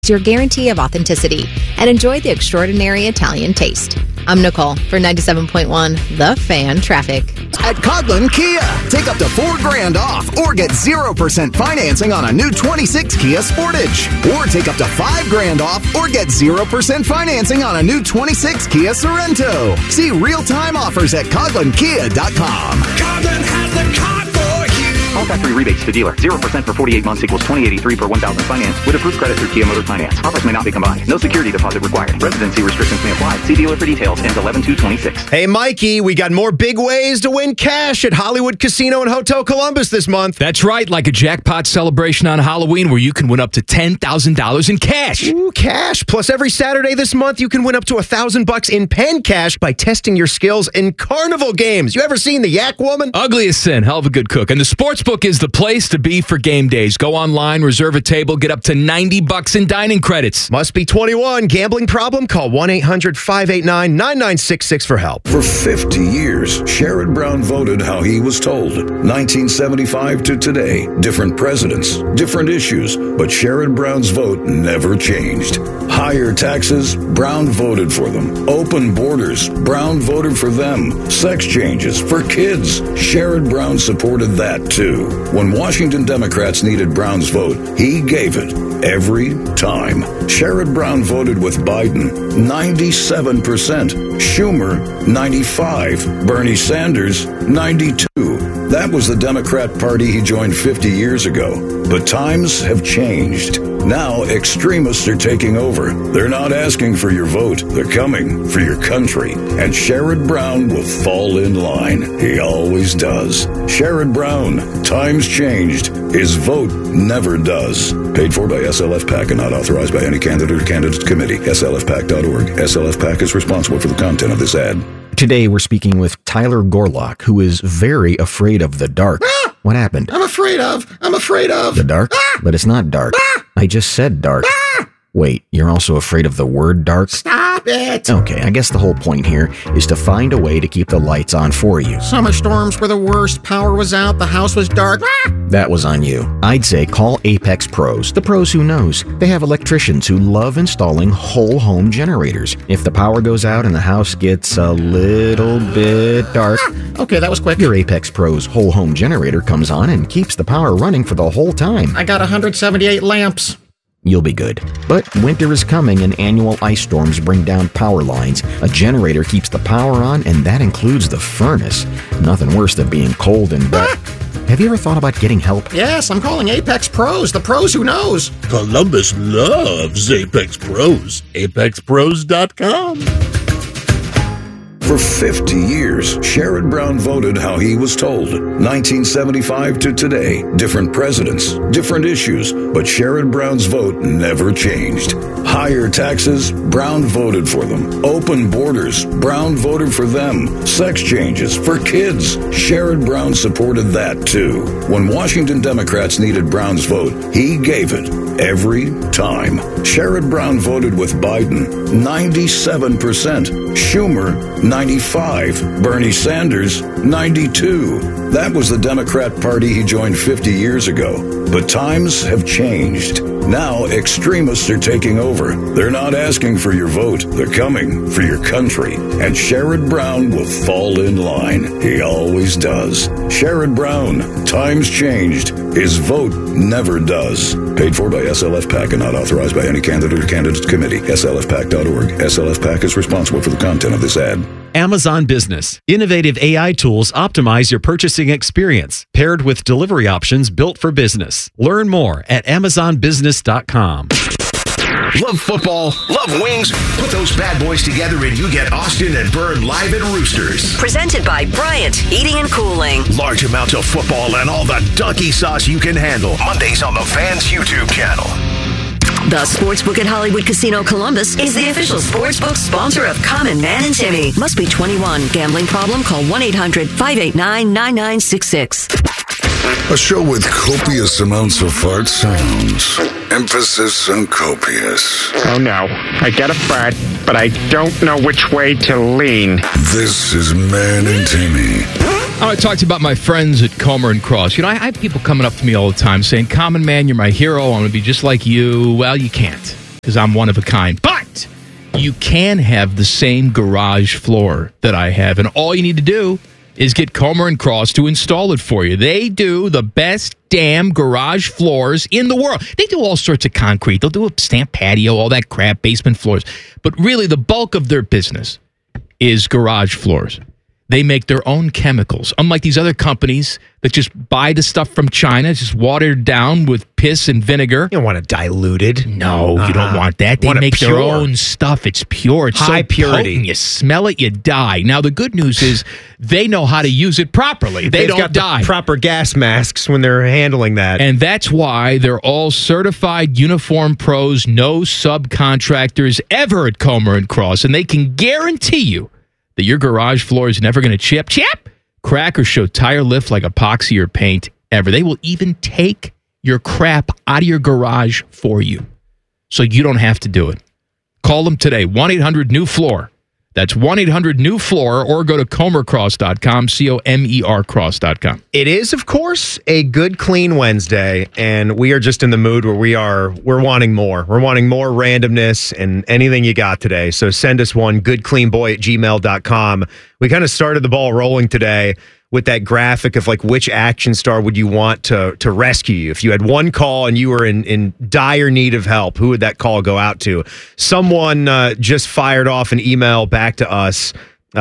your guarantee of authenticity and enjoy the extraordinary Italian taste. I'm Nicole for 97.1 The Fan Traffic. At Coghlan Kia, take up to $4,000 off or get 0% financing on a new 26 Kia Sportage. Or take up to $5,000 off or get 0% financing on a new 26 Kia Sorento. See real-time offers at CoglanKia.com. Coghlan has the car for you. All factory rebates to dealer. 0% for 48 months equals $20.83 per 1,000 finance with approved credit through Kia Motors Finance. Offers may not be combined. No security deposit required. Residency restrictions may apply. See dealer for details. Ends 11/2/26. Hey, Mikey, we got more big ways to win cash at Hollywood Casino and Hotel Columbus this month. That's right, like a jackpot celebration on Halloween where you can win up to $10,000 in cash. Ooh, cash. Plus, every Saturday this month, you can win up to $1,000 in pen cash by testing your skills in carnival games. You ever seen the Yak Woman? Ugly as sin, hell of a good cook. And the Sportsbook is the place to be for game days. Go online, reserve a table, get up to $90 in dining credits. Must be 21. Gambling problem? Call 1-800-589-9966 for help. For 50 years, Sherrod Brown voted how he was told. 1975 to today, different presidents, different issues, but Sherrod Brown's vote never changed. Higher taxes, Brown voted for them. Open borders, Brown voted for them. Sex changes for kids, Sherrod Brown supported that too. When Washington Democrats needed Brown's vote, he gave it every time. Sherrod Brown voted with Biden, 97%. Schumer, 95%. Bernie Sanders, 92%. That was the Democrat Party he joined 50 years ago. But times have changed. Now extremists are taking over. They're not asking for your vote. They're coming for your country. And Sherrod Brown will fall in line. He always does. Sherrod Brown, times changed. His vote never does. Paid for by SLF PAC and not authorized by any candidate or candidate committee. SLFPAC.org. SLF PAC is responsible for the content of this ad. Today we're speaking with Tyler Gorlock, who is very afraid of the dark. What happened? I'm afraid of. The dark? But it's not dark. I just said dark. Wait, you're also afraid of the word dark? Stop it. Okay, I guess the whole point here is to find a way to keep the lights on for you. Summer storms were the worst. Power was out. The house was dark. That was on you. I'd say call Apex Pros. The pros who knows. They have electricians who love installing whole home generators. If the power goes out and the house gets a little bit dark, Okay, that was quick. your Apex Pros whole home generator comes on and keeps the power running for the whole time. I got 178 lamps. You'll be good. But winter is coming and annual ice storms bring down power lines. A generator keeps the power on, and that includes the furnace. Nothing worse than being cold and wet. Have you ever thought about getting help? Yes, I'm calling Apex Pros. The pros who knows. Columbus loves Apex Pros. ApexPros.com. For 50 years, Sherrod Brown voted how he was told. 1975 to today, different presidents, different issues, but Sherrod Brown's vote never changed. Higher taxes, Brown voted for them. Open borders, Brown voted for them. Sex changes for kids, Sherrod Brown supported that too. When Washington Democrats needed Brown's vote, he gave it every time. Sherrod Brown voted with Biden, 97%. Schumer, 95%. Bernie Sanders, 92%. That was the Democrat Party he joined 50 years ago. But times have changed. Now extremists are taking over. They're not asking for your vote. They're coming for your country. And Sherrod Brown will fall in line. He always does. Sherrod Brown, times changed. His vote never does. Paid for by SLF PAC and not authorized by any candidate or candidate committee. SLFPAC.org. SLF PAC is responsible for the content of this ad. Amazon Business. Innovative AI tools optimize your purchasing experience, paired with delivery options built for business. Learn more at AmazonBusiness.com. Love football, love wings. Put those bad boys together and you get Austin and Byrne live at Roosters. Presented by Bryant Heating and Cooling. Large amounts of football and all the donkey sauce you can handle. Mondays on the Fans YouTube channel. The Sportsbook at Hollywood Casino Columbus is the official sportsbook sponsor of Common Man and Timmy. Must be 21. Gambling problem? Call 1-800-589-9966. A show with copious amounts of fart sounds. Emphasis on copious. Oh no, I get a fart, but I don't know which way to lean. This is Man and Timmy. I want to talk to you about my friends at Comer and Cross. You know, I have people coming up to me all the time saying, Common Man, you're my hero. I want to be just like you. Well, you can't. because I'm one of a kind. But you can have the same garage floor that I have, and all you need to do is get Comer and Cross to install it for you. They do the best damn garage floors in the world. They do all sorts of concrete. They'll do a stamp patio, all that crap, basement floors. But really, the bulk of their business is garage floors. They make their own chemicals. Unlike these other companies that just buy the stuff from China, just watered down with piss and vinegar. You don't want it diluted. No, you don't want that. They make their own stuff. It's pure. It's high so purity. Potent. You smell it, you die. Now, the good news is they know how to use it properly. They don't got die. The proper gas masks when they're handling that. And that's why they're all certified uniform pros, no subcontractors ever at Comer and Cross. And they can guarantee you that your garage floor is never going to chip, crack, or show tire lift like epoxy or paint ever. They will even take your crap out of your garage for you so you don't have to do it. Call them today, 1-800-NEW-FLOOR. That's 1-800-NEW-FLOOR, or go to comercross.com, COMER cross.com. It is, of course, a good, clean Wednesday, and we are just in the mood where we're wanting more. We're wanting more randomness and anything you got today. So send us one, goodcleanboy@gmail.com. We kind of started the ball rolling today with that graphic of like which action star would you want to rescue you. If you had one call and you were in dire need of help, who would that call go out to? Someone just fired off an email back to us.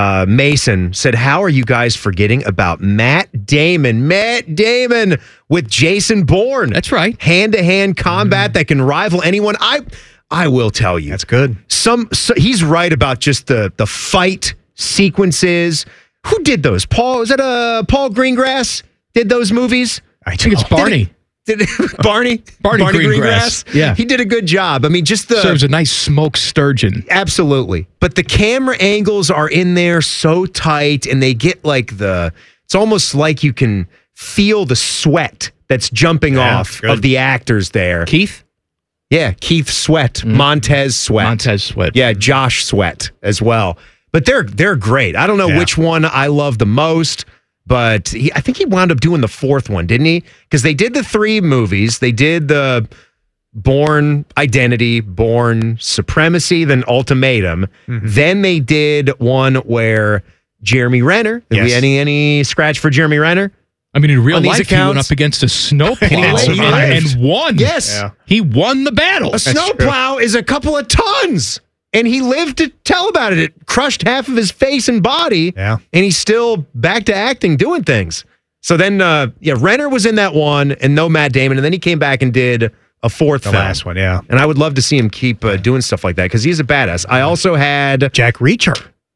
Mason said, how are you guys forgetting about Matt Damon? Matt Damon with Jason Bourne. That's right. Hand-to-hand combat that can rival anyone. I will tell you. That's good. He's right about just the fight sequences. Who did those? Paul Greengrass did those movies? I think it's Barney. Barney Greengrass? Yeah. He did a good job. I mean, just serves a nice smoked sturgeon. Absolutely. But the camera angles are in there so tight, and they get like it's almost like you can feel the sweat that's jumping off of the actors there. Keith? Yeah, Keith Sweat. Montez Sweat. Yeah, Josh Sweat as well. But they're great. I don't know which one I love the most, but I think he wound up doing the fourth one, didn't he? Because they did the 3 movies. They did the Bourne Identity, Bourne Supremacy, then Ultimatum. Mm-hmm. Then they did one where Jeremy Renner. Did we any scratch for Jeremy Renner? I mean, in real life, he went up against a snowplow and won. Yes. Yeah. He won the battle. A snowplow is a couple of tons. And he lived to tell about it. It crushed half of his face and body. Yeah. And he's still back to acting, doing things. So then, Renner was in that one and no Matt Damon. And then he came back and did a fourth film. The last one, yeah. And I would love to see him keep doing stuff like that because he's a badass. I also had Jack Reacher.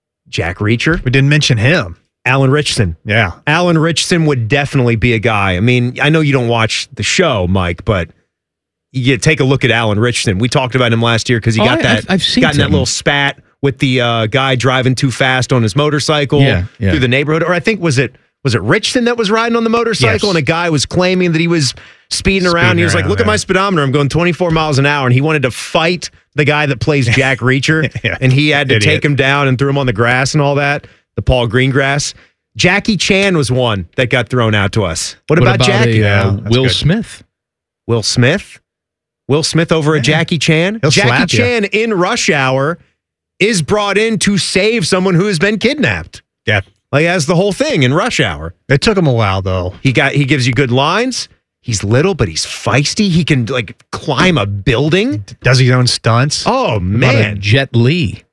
We didn't mention him. Alan Ritchson. Yeah. Alan Ritchson would definitely be a guy. I mean, I know you don't watch the show, Mike, but you take a look at Alan Ritchson. We talked about him last year because he got that little spat with the guy driving too fast on his motorcycle through the neighborhood. Or I think was it Richardson that was riding on the motorcycle and a guy was claiming that he was speeding around. He was like, look at my speedometer. I'm going 24 miles an hour. And he wanted to fight the guy that plays Jack Reacher. And he had to take him down and threw him on the grass and all that. The Paul Greengrass. Jackie Chan was one that got thrown out to us. What about Jackie? Will Smith. Will Smith? Will Smith over a Jackie Chan? Jackie Chan in Rush Hour is brought in to save someone who has been kidnapped. Yeah. Like as the whole thing in Rush Hour. It took him a while though. He gives you good lines. He's little, but he's feisty. He can like climb a building. Does his own stunts. Oh man. Jet Li.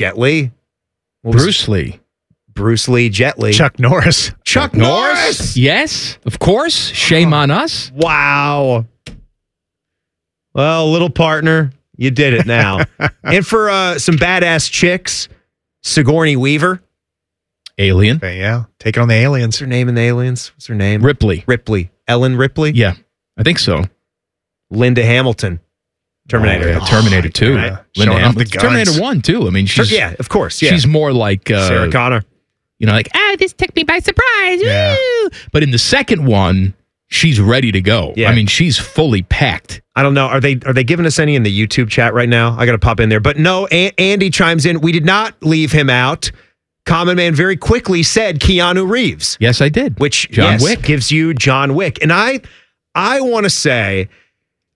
Bruce Lee, Jet Li. Chuck Norris. Chuck Norris. Yes, of course. Shame on us. Wow. Well, little partner, you did it now. And for some badass chicks, Sigourney Weaver. Alien. Okay, yeah. Taking on the aliens. What's her name in the aliens? What's her name? Ripley. Ellen Ripley? Yeah, I think so. Linda Hamilton. Terminator. Terminator 2. Right. Linda Hamilton. Terminator 1, too. I mean, she's... Yeah, of course. Yeah. She's more like... Sarah Connor. You know, like, this took me by surprise. Yeah. Woo! But in the second one, she's ready to go. Yeah. I mean, she's fully packed. I don't know. Are they giving us any in the YouTube chat right now? I got to pop in there. But no, Andy chimes in. We did not leave him out. Common Man very quickly said Keanu Reeves. Yes, I did. Which John Wick gives you John Wick. And I want to say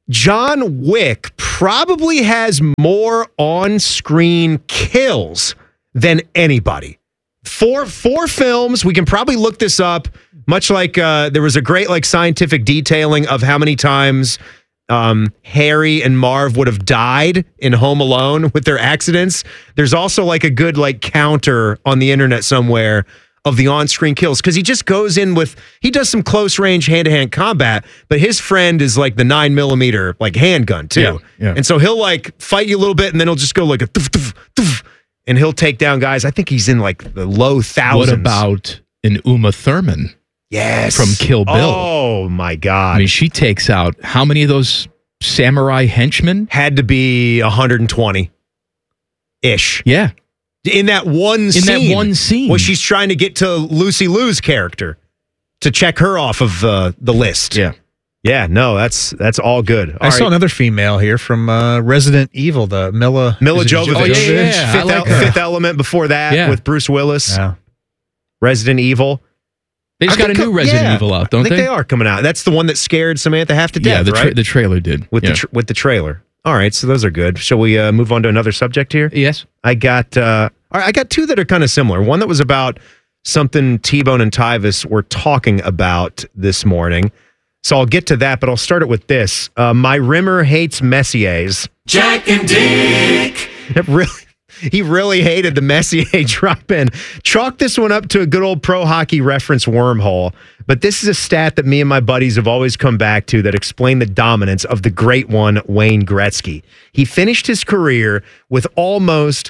John Wick probably has more on-screen kills than anybody. Four films. We can probably look this up. Much like there was a great scientific detailing of how many times Harry and Marv would have died in Home Alone with their accidents. There's also a good counter on the internet somewhere of the on-screen kills, because he just goes in he does some close-range hand-to-hand combat, but his friend is the 9mm handgun too. Yeah. And so he'll fight you a little bit, and then he'll just go a toof, toof, toof, and he'll take down guys. I think he's in the low thousands. What about an Uma Thurman? Yes. From Kill Bill. Oh my God. I mean, she takes out how many of those samurai henchmen? Had to be 120-ish. Yeah. In that one scene. Well, she's trying to get to Lucy Liu's character to check her off of the list. Yeah. Yeah, no, that's all good. I saw another female here from Resident Evil, the Mila Jovovich. Oh, yeah. Fifth Element before that with Bruce Willis. Yeah. Resident Evil. They just got a new Resident Evil out, don't they? I think they are coming out. That's the one that scared Samantha half to death, right? The trailer did. With the trailer. All right, so those are good. Shall we move on to another subject here? Yes. I got two that are kind of similar. One that was about something T-Bone and Tyvis were talking about this morning. So I'll get to that, but I'll start it with this. My Rimmer hates Messier's. Jack and Dick. He really hated the Messier drop-in. Chalk this one up to a good old pro hockey reference wormhole. But this is a stat that me and my buddies have always come back to that explain the dominance of the great one, Wayne Gretzky. He finished his career with almost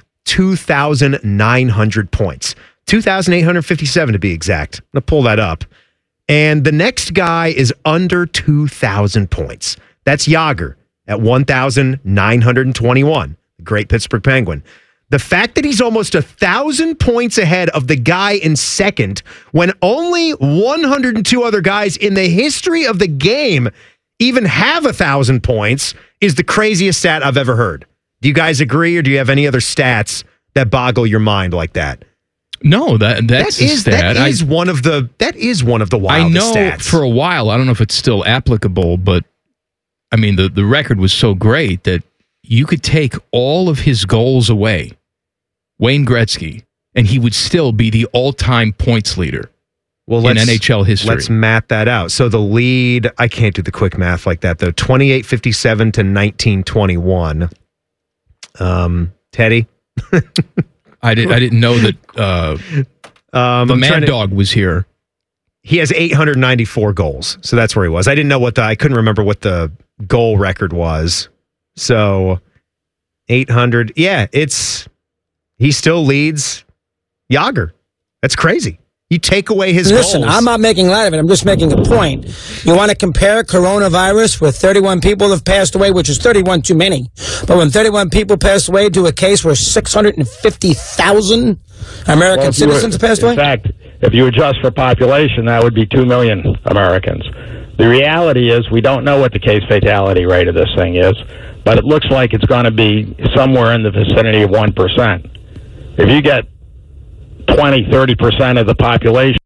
2,900 points. 2,857 to be exact. I'm going to pull that up. And the next guy is under 2,000 points. That's Yager at 1,921, the great Pittsburgh Penguin. The fact that he's almost 1,000 points ahead of the guy in second when only 102 other guys in the history of the game even have 1,000 points is the craziest stat I've ever heard. Do you guys agree, or do you have any other stats that boggle your mind like that? No, that's a stat. That is one of the wildest I know stats. For a while, I don't know if it's still applicable, but I mean, the record was so great that you could take all of his goals away, Wayne Gretzky, and he would still be the all-time points leader in NHL history. Let's map that out. So the lead, I can't do the quick math like that, though. 2857 to 1921. Teddy? I didn't know that the Mad Dog was here. He has 894 goals, so that's where he was. I didn't know I couldn't remember what the goal record was. So 800. Yeah, he still leads Yager. That's crazy. You take away his goals. Listen, I'm not making light of it. I'm just making a point. You want to compare coronavirus with 31 people have passed away, which is 31 too many. But when 31 people passed away to a case where 650,000 American citizens passed away? In fact, if you adjust for population, that would be 2 million Americans. The reality is we don't know what the case fatality rate of this thing is, but it looks like it's going to be somewhere in the vicinity of 1%. If you get 20, 30% of the population